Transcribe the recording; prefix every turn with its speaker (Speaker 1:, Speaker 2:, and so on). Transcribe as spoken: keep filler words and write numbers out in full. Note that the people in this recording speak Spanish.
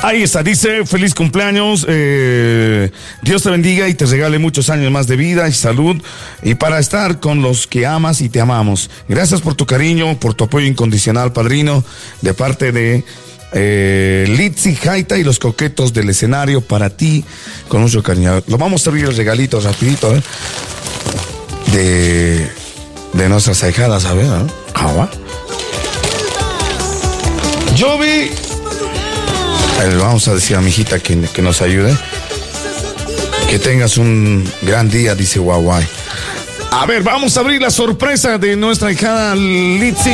Speaker 1: Ahí está, dice, feliz cumpleaños, eh, Dios te bendiga y te regale muchos años más de vida y salud y para estar con los que amas y te amamos. Gracias por tu cariño, por tu apoyo incondicional, padrino, de parte de eh, Litzy Jaita y los coquetos del escenario para ti, con mucho cariño. Lo vamos a abrir el regalito rapidito, ¿eh? de, de nuestras ahijadas, a ver, ¿eh? ¿Cómo? Yo vi... Le vamos a decir a mi hijita que, que nos ayude. Que tengas un gran día, dice Guaguay. A ver, vamos a abrir la sorpresa de nuestra hijada Litzy.